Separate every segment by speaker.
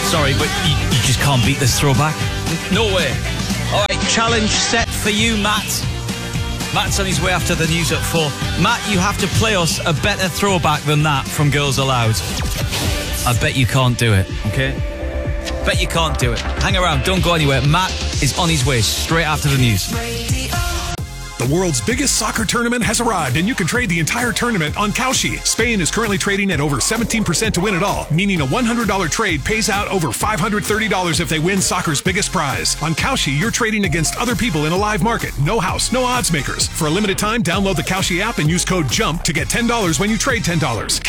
Speaker 1: Sorry, but you just can't beat this throwback. No way. All right, challenge set for you, Matt. Matt's on his way after the news at 4. Matt, you have to play us a better throwback than that from Girls Aloud. I bet you can't do it, okay? Bet you can't do it. Hang around, don't go anywhere. Matt is on his way straight after the news.
Speaker 2: The world's biggest soccer tournament has arrived, and you can trade the entire tournament on Kalshi. Spain is currently trading at over 17% to win it all, meaning a $100 trade pays out over $530 if they win soccer's biggest prize. On Kalshi, you're trading against other people in a live market. No house, no odds makers. For a limited time, download the Kalshi app and use code JUMP to get $10 when you trade $10.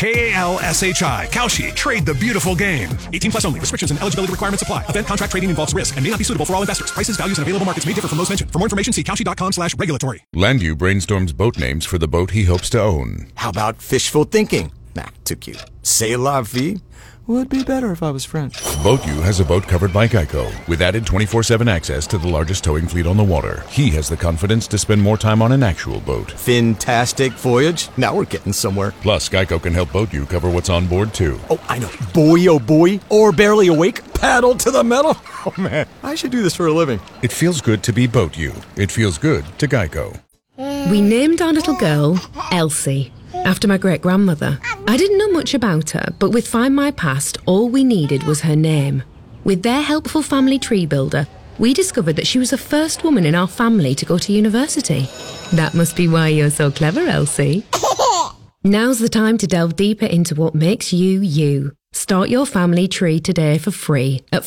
Speaker 2: Kalshi. Kalshi. Trade the beautiful game. 18 plus only. Restrictions and eligibility requirements apply. Event contract trading involves risk and may not be suitable for all investors. Prices, values, and available markets may differ from those mentioned. For more information, see kalshi.com/regulatory.
Speaker 3: Landu brainstorms boat names for the boat he hopes to own.
Speaker 4: How about fishful thinking? Nah, too cute. C'est la vie? Would be better if I was French.
Speaker 3: BoatU has a boat covered by Geico, with added 24/7 access to the largest towing fleet on the water. He has the confidence to spend more time on an actual boat.
Speaker 4: Fantastic voyage. Now we're getting somewhere.
Speaker 3: Plus, Geico can help BoatU cover what's on board, too.
Speaker 4: Oh, I know. Boy, oh boy. Or barely awake. Paddle to the metal. Oh, man. I should do this for a living.
Speaker 3: It feels good to be BoatU. It feels good to Geico.
Speaker 5: We named our little girl Elsie, after my great-grandmother. I didn't know much about her, but with Find My Past, all we needed was her name. With their helpful family tree builder, we discovered that she was the first woman in our family to go to university. That must be why you're so clever, Elsie. Now's the time to delve deeper into what makes you, you. Start your family tree today for free at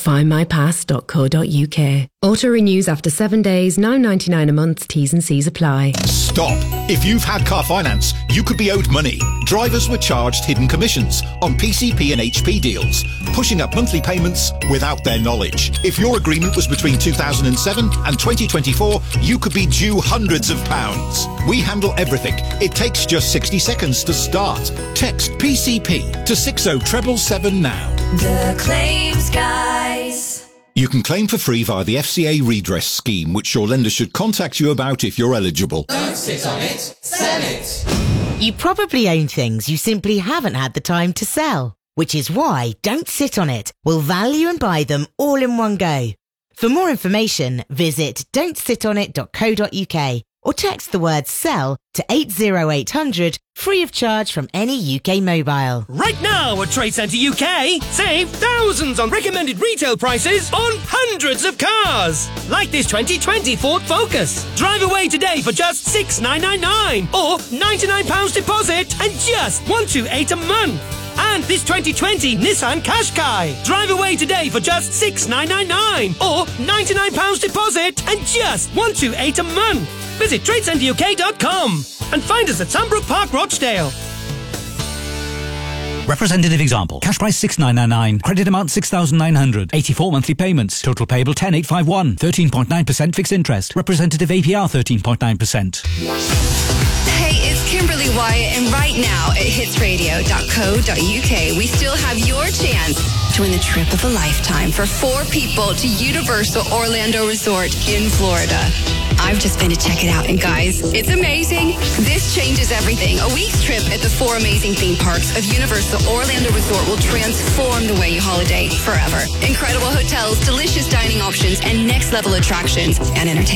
Speaker 5: findmypast.co.uk. Auto renews after 7 days, $9.99 a month, T's and C's apply.
Speaker 6: Stop! If you've had car finance, you could be owed money. Drivers were charged hidden commissions on PCP and HP deals, pushing up monthly payments without their knowledge. If your agreement was between 2007 and 2024, you could be due hundreds of pounds. We handle everything. It takes just 60 seconds to start. Text PCP to 60777 now.
Speaker 7: The Claims Guys.
Speaker 6: You can claim for free via the FCA redress scheme, which your lender should contact you about if you're eligible.
Speaker 8: Don't sit on it, sell it.
Speaker 9: You probably own things you simply haven't had the time to sell, which is why Don't Sit On It will value and buy them all in one go. For more information, visit don'tsitonit.co.uk or text the word SELL to 80800 free of charge from any UK mobile.
Speaker 10: Right now at Trade Centre UK, save thousands on recommended retail prices on hundreds of cars. Like this 2020 Ford Focus. Drive away today for just $6,999 or £99 deposit and just $128 a month. And this 2020 Nissan Qashqai. Drive away today for just $6,999 or £99 deposit and just $128 a month. Visit TradeCenterUK.com and find us at Sandbrook Park, Rochdale.
Speaker 1: Representative example. Cash price $6,999. Credit amount $6,900. 84 monthly payments. Total payable $10,851. 13.9% fixed interest. Representative APR 13.9%.
Speaker 7: Hey, it's Kimberly Wyatt, and right now at hitsradio.co.uk, we still have your chance to win the trip of a lifetime for 4 people to Universal Orlando Resort in Florida. I've just been to check it out, and guys, it's amazing. This changes everything. A week's trip at the 4 amazing theme parks of Universal Orlando Resort will transform the way you holiday forever. Incredible hotels, delicious dining options, and next-level attractions and entertainment.